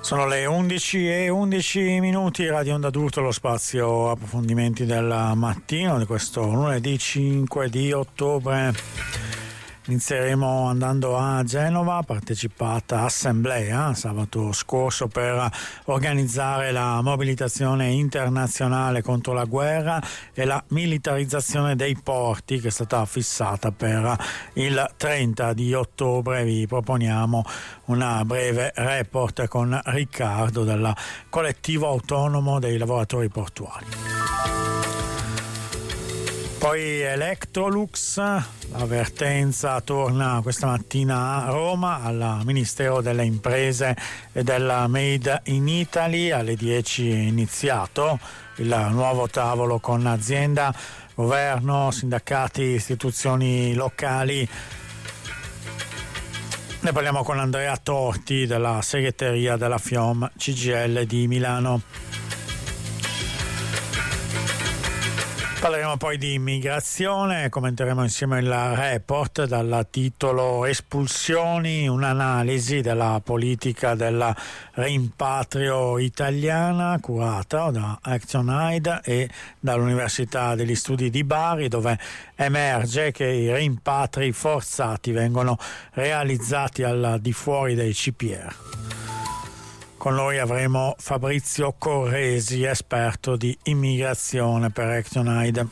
Sono le 11:11, Radio Onda d'Urto, lo spazio approfondimenti del mattino di questo lunedì 5 di ottobre. Inizieremo andando a Genova, partecipata assemblea sabato scorso per organizzare la mobilitazione internazionale contro la guerra e la militarizzazione dei porti, che è stata fissata per il 30 di ottobre. Vi proponiamo una breve report con Riccardo del collettivo autonomo dei lavoratori portuali. Poi Electrolux, l'avvertenza torna questa mattina a Roma al Ministero delle Imprese e del Made in Italy. Alle 10 è iniziato il nuovo tavolo con azienda, governo, sindacati, istituzioni locali. Ne parliamo con Andrea Torti della segreteria della FIOM CGIL di Milano. Parleremo poi di immigrazione, commenteremo insieme il report dal titolo Espulsioni, un'analisi della politica del rimpatrio italiana, curata da Action Aid e dall'Università degli Studi di Bari, dove emerge che i rimpatri forzati vengono realizzati al di fuori dei CPR. Con noi avremo Fabrizio Corresi, esperto di immigrazione per Action Aid.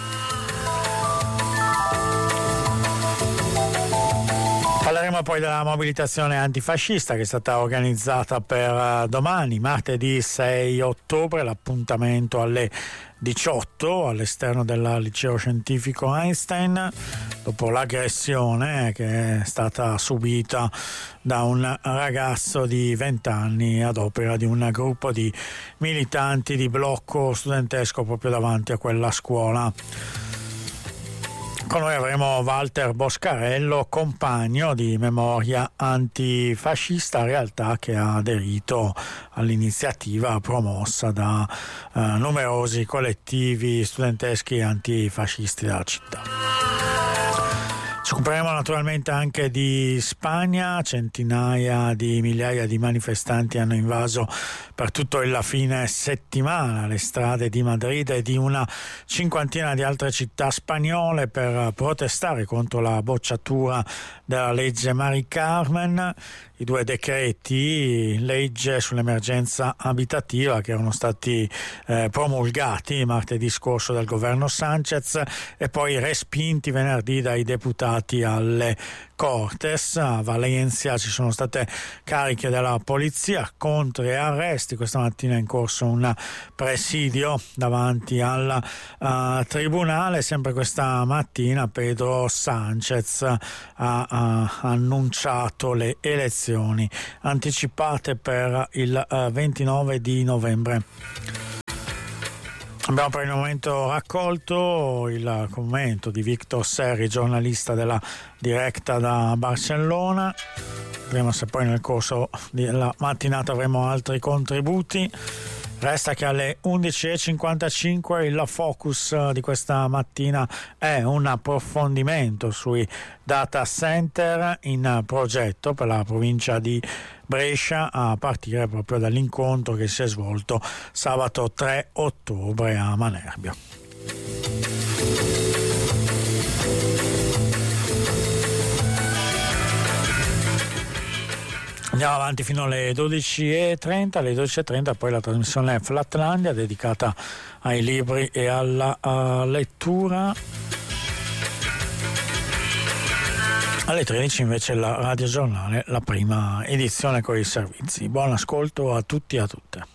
Parleremo poi della mobilitazione antifascista che è stata organizzata per domani, martedì 6 ottobre, l'appuntamento alle 18 all'esterno del liceo scientifico Einstein, dopo l'aggressione che è stata subita da un ragazzo di 20 anni ad opera di un gruppo di militanti di blocco studentesco proprio davanti a quella scuola. Con noi avremo Walter Boscarello, compagno di Memoria Antifascista, realtà che ha aderito all'iniziativa promossa da numerosi collettivi studenteschi antifascisti della città. Ci occuperemo naturalmente anche di Spagna. Centinaia di migliaia di manifestanti hanno invaso per tutto il fine settimana le strade di Madrid e di una cinquantina di altre città spagnole per protestare contro la bocciatura della legge Mari Carmen. I due decreti legge sull'emergenza abitativa che erano stati promulgati martedì scorso dal governo Sanchez e poi respinti venerdì dai deputati alle Cortes. A Valencia ci sono state cariche della polizia, contro e arresti. Questa mattina è in corso un presidio davanti al tribunale. Sempre questa mattina Pedro Sanchez ha annunciato le elezioni anticipate per il 29 di novembre. Abbiamo per il momento raccolto il commento di Victor Serri, giornalista della Directa da Barcellona. Vedremo se poi nel corso della mattinata avremo altri contributi. Resta che alle 11:55 il focus di questa mattina è un approfondimento sui data center in progetto per la provincia di Brescia, a partire proprio dall'incontro che si è svolto sabato 3 ottobre a Manerbio. Andiamo avanti fino alle 12:30, alle 12:30 poi la trasmissione Flatlandia dedicata ai libri e alla lettura. Alle 13 invece il radiogiornale, la prima edizione con i servizi. Buon ascolto a tutti e a tutte.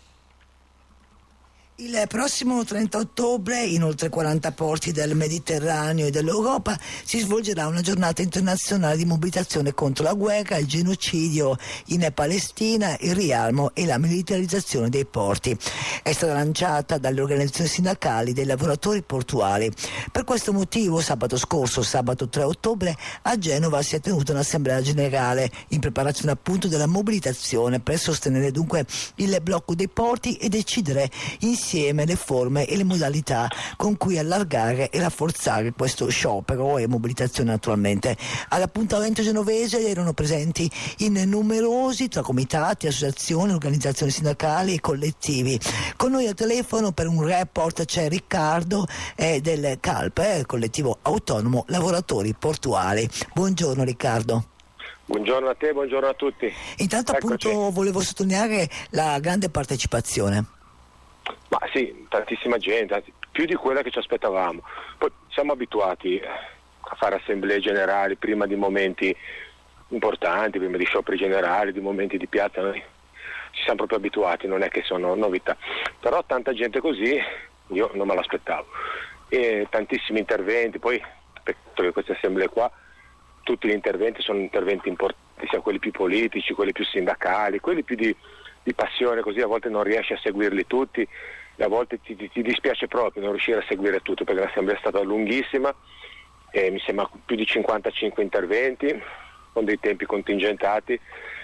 Il prossimo 30 ottobre in oltre 40 porti del Mediterraneo e dell'Europa si svolgerà una giornata internazionale di mobilitazione contro la guerra, il genocidio in Palestina, il riarmo e la militarizzazione dei porti. È stata lanciata dalle organizzazioni sindacali dei lavoratori portuali. Per questo motivo sabato scorso, sabato 3 ottobre, a Genova si è tenuta un'assemblea generale in preparazione appunto della mobilitazione per sostenere dunque il blocco dei porti e decidere insieme insieme le forme e le modalità con cui allargare e rafforzare questo sciopero e mobilitazione naturalmente. All'appuntamento genovese erano presenti in numerosi tra comitati, associazioni, organizzazioni sindacali e collettivi. Con noi al telefono per un report c'è Riccardo del CALP, collettivo autonomo lavoratori portuali. Buongiorno Riccardo. Buongiorno a te, buongiorno a tutti. Intanto Eccoci. appunto volevo sottolineare la grande partecipazione. Ma sì, tantissima gente, anzi, più di quella che ci aspettavamo. Poi siamo abituati a fare assemblee generali prima di momenti importanti, prima di scioperi generali, di momenti di piazza. Noi ci siamo proprio abituati, non è che sono novità. Però tanta gente così io non me l'aspettavo. E tantissimi interventi, poi per queste assemblee qua tutti gli interventi sono interventi importanti, sia quelli più politici, quelli più sindacali, quelli più di passione, così a volte non riesci a seguirli tutti e a volte ti dispiace proprio non riuscire a seguire tutto, perché l'assemblea è stata lunghissima e mi sembra più di 55 interventi con dei tempi contingentati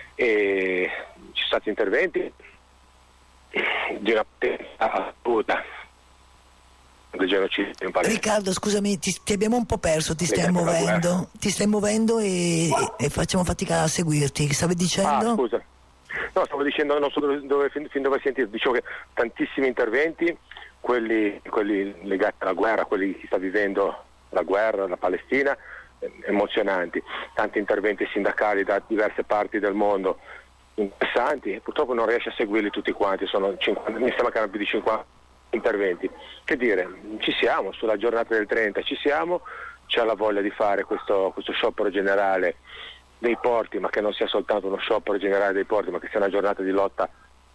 e ci sono stati interventi di una assoluta del genocidio in Palestina. Riccardo, scusami, ti abbiamo un po' perso, ti stai muovendo e facciamo fatica a seguirti. Stavi dicendo? Scusa. No, stavo dicendo, non so fin dove sentire, dicevo che tantissimi interventi, quelli legati alla guerra, quelli che sta vivendo la guerra, la Palestina, emozionanti, tanti interventi sindacali da diverse parti del mondo interessanti, purtroppo non riesce a seguirli tutti quanti, mi sembra che erano più di 50 interventi. Che dire, ci siamo, sulla giornata del 30 ci siamo, c'è la voglia di fare questo sciopero generale dei porti, ma che non sia soltanto uno sciopero generale dei porti, ma che sia una giornata di lotta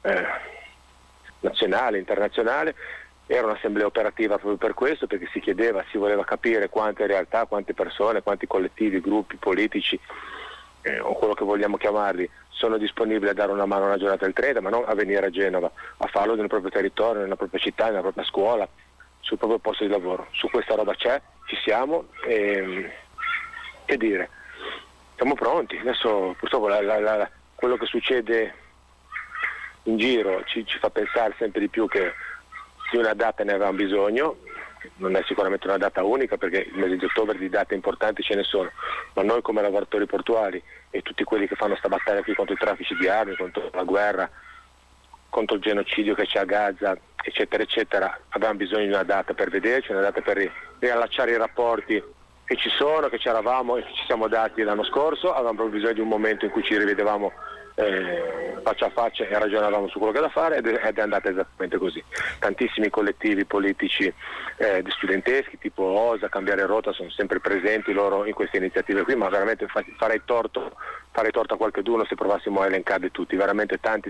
nazionale, internazionale. Era un'assemblea operativa proprio per questo, perché si voleva capire quante realtà, quante persone, quanti collettivi, gruppi politici o quello che vogliamo chiamarli sono disponibili a dare una mano alla giornata del 30, ma non a venire a Genova, a farlo nel proprio territorio, nella propria città, nella propria scuola, sul proprio posto di lavoro. Su questa roba ci siamo e che dire, siamo pronti. Adesso purtroppo quello che succede in giro ci fa pensare sempre di più che di una data ne avevamo bisogno. Non è sicuramente una data unica, perché il mese di ottobre di date importanti ce ne sono, ma noi come lavoratori portuali e tutti quelli che fanno sta battaglia qui contro i traffici di armi, contro la guerra, contro il genocidio che c'è a Gaza, eccetera eccetera, avevamo bisogno di una data per vederci, una data per riallacciare i rapporti che ci sono, che c'eravamo e che ci siamo dati l'anno scorso. Avevamo proprio bisogno di un momento in cui ci rivedevamo faccia a faccia e ragionavamo su quello che è da fare, ed è andata esattamente così. Tantissimi collettivi politici studenteschi tipo OSA, Cambiare Rotta, sono sempre presenti loro in queste iniziative qui, ma veramente farei torto a qualcheduno se provassimo a elencarli tutti, veramente tanti.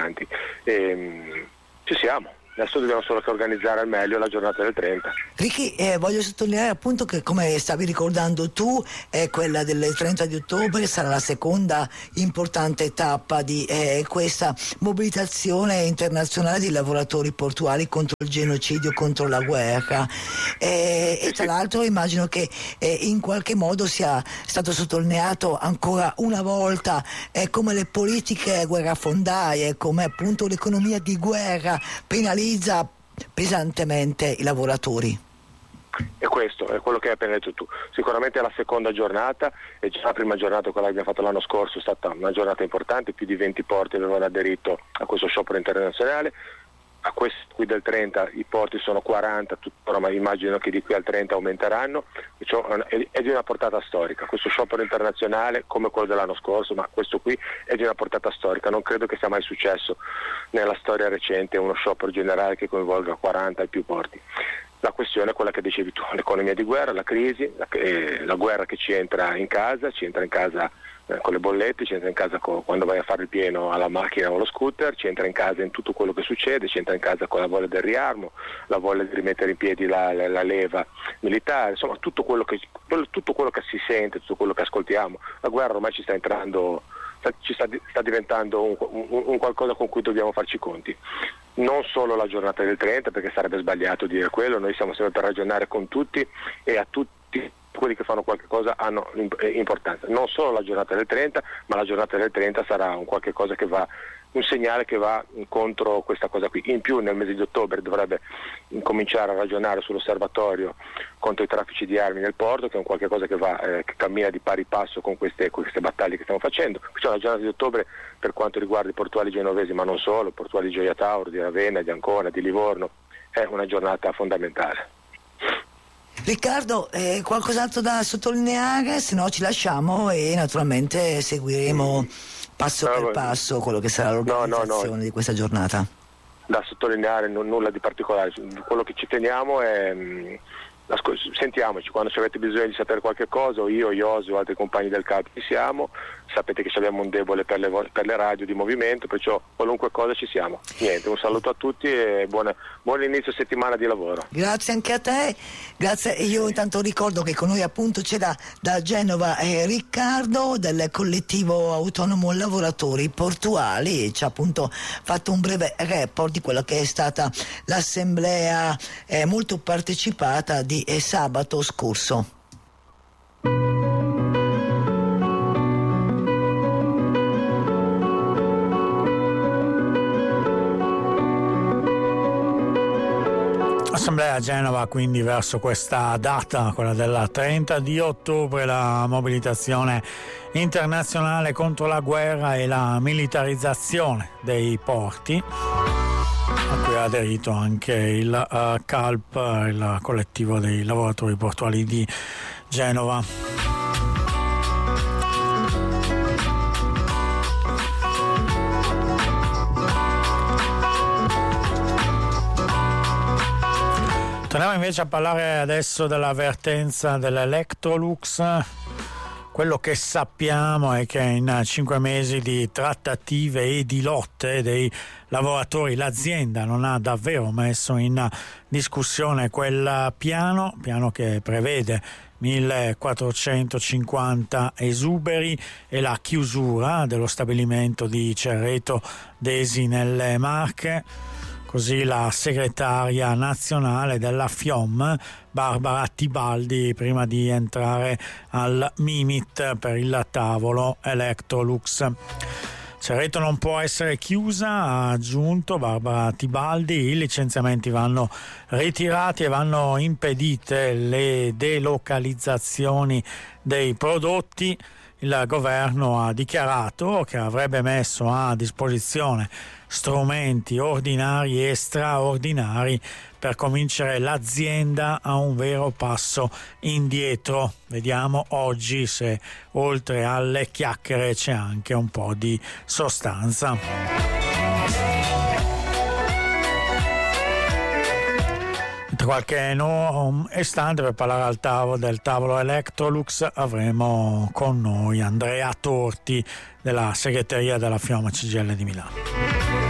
Ci siamo. Adesso dobbiamo solo che organizzare al meglio la giornata del 30. Ricky, voglio sottolineare appunto che, come stavi ricordando tu, quella del 30 di ottobre sarà la seconda importante tappa di questa mobilitazione internazionale di lavoratori portuali contro il genocidio, contro la guerra. E tra l'altro immagino che in qualche modo sia stato sottolineato ancora una volta come le politiche guerrafondaie, come appunto l'economia di guerra penalizza pesantemente i lavoratori. E questo è quello che hai appena detto tu. Sicuramente la seconda giornata, e già la prima giornata, quella che abbiamo fatto l'anno scorso, è stata una giornata importante, più di 20 porti avevano aderito a questo sciopero internazionale. A questo qui del 30 i porti sono 40 tuttora, ma immagino che di qui al 30 aumenteranno. È di una portata storica questo sciopero internazionale, come quello dell'anno scorso, ma questo qui è di una portata storica. Non credo che sia mai successo nella storia recente uno sciopero generale che coinvolga 40 e più porti. La questione è quella che dicevi tu, l'economia di guerra, la crisi, la guerra che ci entra in casa con le bollette, ci entra in casa quando vai a fare il pieno alla macchina o allo scooter, ci entra in casa in tutto quello che succede, ci entra in casa con la voglia del riarmo, la voglia di rimettere in piedi la leva militare, insomma tutto quello che si sente, tutto quello che ascoltiamo. La guerra ormai ci sta entrando, sta diventando un qualcosa con cui dobbiamo farci i conti. Non solo la giornata del 30, perché sarebbe sbagliato dire quello, noi siamo sempre per ragionare con tutti e a tutti quelli che fanno qualche cosa hanno importanza. Non solo la giornata del 30, ma la giornata del 30 sarà un qualche cosa che va un segnale che va contro questa cosa qui. In più nel mese di ottobre dovrebbe incominciare a ragionare sull'osservatorio contro i traffici di armi nel porto, che è un qualche cosa che cammina di pari passo con queste battaglie che stiamo facendo. C'è la giornata di ottobre per quanto riguarda i portuali genovesi, ma non solo, i portuali di Gioia Tauro, di Ravenna, di Ancona, di Livorno, è una giornata fondamentale. Riccardo, qualcos'altro da sottolineare? Se no ci lasciamo e naturalmente seguiremo passo per passo quello che sarà l'organizzazione di questa giornata. Da sottolineare nulla di particolare, quello che ci teniamo è sentiamoci, quando avete bisogno di sapere qualche cosa, o io, Iosu o altri compagni del CAP ci siamo, sapete che abbiamo un debole per le radio di movimento, perciò qualunque cosa ci siamo. Niente, un saluto a tutti e buon inizio settimana di lavoro. Grazie anche a te, grazie. E io intanto ricordo che con noi appunto c'era da Genova Riccardo del collettivo autonomo lavoratori portuali, e ci ha appunto fatto un breve report di quella che è stata l'assemblea molto partecipata di sabato scorso. Assemblea a Genova, quindi verso questa data, quella del 30 di ottobre, la mobilitazione internazionale contro la guerra e la militarizzazione dei porti, a cui ha aderito anche il CALP, il collettivo dei lavoratori portuali di Genova. Torniamo invece a parlare adesso dell'avvertenza dell'Electrolux. Quello che sappiamo è che in 5 mesi di trattative e di lotte dei lavoratori l'azienda non ha davvero messo in discussione quel piano che prevede 1450 esuberi e la chiusura dello stabilimento di Cerreto d'Esi nelle Marche. Così la segretaria nazionale della FIOM, Barbara Tibaldi, prima di entrare al Mimit per il tavolo Electrolux. Cerreto non può essere chiusa, ha aggiunto Barbara Tibaldi, i licenziamenti vanno ritirati e vanno impedite le delocalizzazioni dei prodotti. Il governo ha dichiarato che avrebbe messo a disposizione strumenti ordinari e straordinari per convincere l'azienda a un vero passo indietro. Vediamo oggi se oltre alle chiacchiere c'è anche un po' di sostanza. Tra qualche istante, per parlare del tavolo Electrolux, avremo con noi Andrea Torti della segreteria della FIOM CGIL di Milano.